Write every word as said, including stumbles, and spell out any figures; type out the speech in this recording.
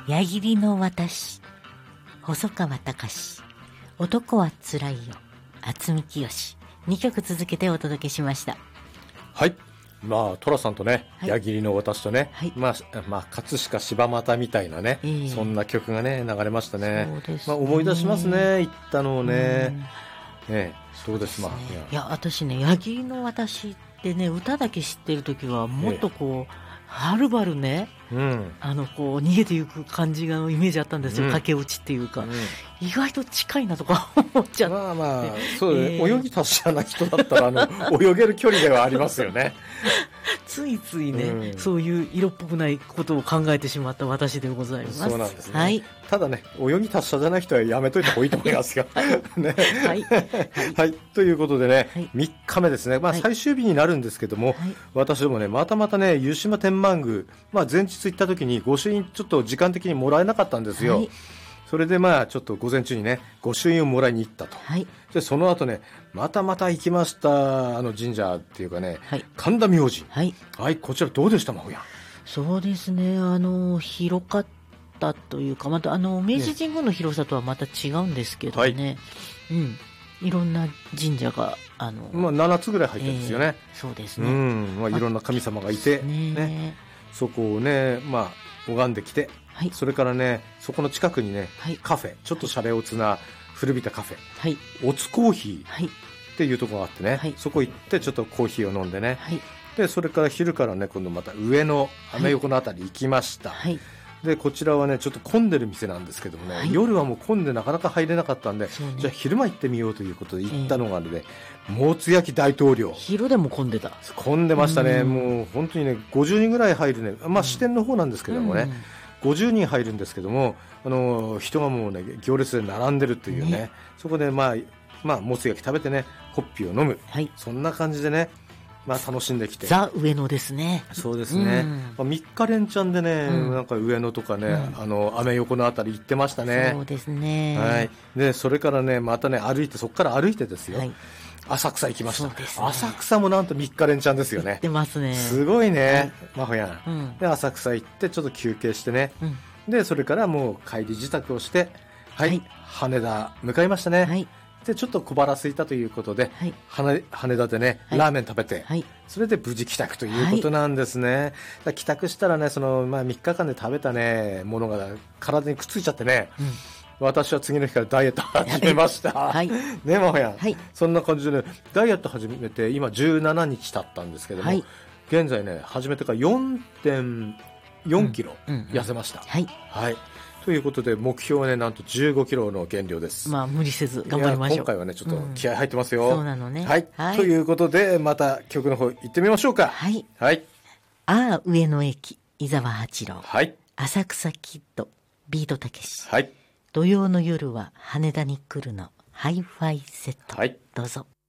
矢切の私、細川隆、男はつらいよ、渥美清、にきょく続けてお届けしました。 はい、まあ寅さんとね、 はい、 矢切の私とね、はい、まあ、まあ葛飾柴又みたいなね、えー、そんな曲がね流れましたね。 そうですね、 まあ、思い出しますね、言ったのをね。ね、そうです。まあ、 いや私ね、矢切の私ってね、歌だけ知ってる時はもっとこう、えーはるばるね、うん、あのこう逃げていく感じのイメージあったんですよ、うん、駆け落ちっていうか、うん、意外と近いなとか思っちゃって、 まあまあそうね、えー、泳ぎ達者な人だったらあの泳げる距離ではありますよね。 ついついね、うん、そういう色っぽくないことを考えてしまった私でございます。 そうなんですね、 はい、 ただね、泳ぎ達者じゃない人はやめといた方がいいと思いますがね、はい、はいはい、ということでね、はい、みっかめですね、まあ、最終日になるんですけども、はい、私どもね、またまたね、湯島天満宮、まあ、前日行った時に御朱印ちょっと時間的にもらえなかったんですよ、はい、それでまあちょっと午前中にね御朱印をもらいに行ったと、はい、でその後ねまたまた行きました、あの神社っていうかね、はい、神田明神、はい、はい、こちらどうでした、まほや。 そうですね、あの広かったというか、またあの明治神宮の広さとはまた違うんですけどね、ね、うん、いろんな神社があの、 まあ、ななつぐらい入ってるんですよね、 えー、そうですね、 うん、まあ、いろんな神様がいて、ねね、そこをね、まあ、拝んできて、はい、それからねそこの近くにね、はい、カフェ、ちょっとシャレオツな古びたカフェ、はい、おつコーヒーっていうところがあってね、はい、そこ行ってちょっとコーヒーを飲んでね、はい、でそれから昼からね今度また上のアメ横のあたり行きました、はい、でこちらはねちょっと混んでる店なんですけどもね、はい、夜はもう混んでなかなか入れなかったんで、ね、じゃあ昼間行ってみようということで行ったのがね、えー、もつ焼き大統領。 昼でも混んでた、 混んでましたね、もう本当にねごじゅうにんぐらい入るね、まあ支店の方なんですけどもね、ごじゅうにん入るんですけども、あの人がもうね行列で並んでるというね、ね、そこでまあまあもつ焼き食べてねホッピーを飲む、はい、そんな感じでね、まあ、楽しんできて、 ザ上野ですね。 そうですね、うん、まあ、みっか連チャンでね、うん、なんか上野とかね、うん、あのアメ横のあたり行ってましたね。 そうですね、 はい、でそれからねまたね歩いて、そこから歩いてですよ、はい、浅草行きました、ね、浅草もなんとみっか連チャンですよね。 行ってますね、 すごいね、まほやん、うん、で浅草行ってちょっと休憩してね、うん、でそれからもう帰り支度をして、はいはい、羽田向かいましたね、はい、でちょっと小腹空いたということで、はい、羽, 羽田でね、はい、ラーメン食べて、はい、それで無事帰宅ということなんですね、はい、帰宅したらねその、まあ、みっかかんで食べたねものが体にくっついちゃってね、うん、私は次の日からダイエット始めました、はい、ねまほやん、はい、そんな感じでねダイエット始めて今じゅうななにち経ったんですけども、はい、現在ね始めてから よんてんよんキロ痩せました、うんうんうん、はい、はい、ということで目標はねなんとじゅうごキロの減量です。 まあ無理せず頑張りましょう。 今回はねちょっと気合入ってますよ、うん、 そうなのね、 はい、はい、ということでまた曲の方行ってみましょうか。はい、はい、 ああ上野駅伊沢八郎、 はい、 浅草キッドビートたけし、 はい、 土曜の夜は羽田に来るのハイファイセット、はい、どうぞ。